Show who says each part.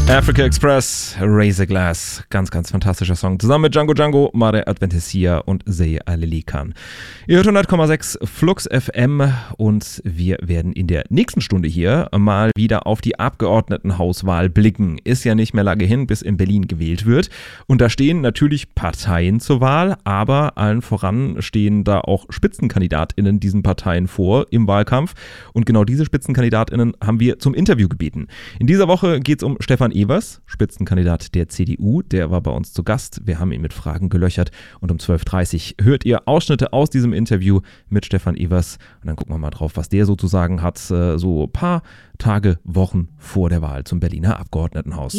Speaker 1: Africa Express, Razor Glass, ganz, ganz fantastischer Song. Zusammen mit Django Django, Mare Adventisia und Seye Alelikan. Ihr hört 100,6 Flux FM und wir werden in der nächsten Stunde hier mal wieder auf die Abgeordnetenhauswahl blicken. Ist ja nicht mehr lange hin, bis in Berlin gewählt wird. Und da stehen natürlich Parteien zur Wahl, aber allen voran stehen da auch SpitzenkandidatInnen diesen Parteien vor im Wahlkampf. Und genau diese SpitzenkandidatInnen haben wir zum Interview gebeten. In dieser Woche geht es um Stefan Evers, Spitzenkandidat der CDU. Der war bei uns zu Gast. Wir haben ihn mit Fragen gelöchert. Und um 12.30 Uhr hört ihr Ausschnitte aus diesem Interview mit Stefan Evers. Und dann gucken wir mal drauf, was der sozusagen hat, so ein paar Tage, Wochen vor der Wahl zum Berliner Abgeordnetenhaus.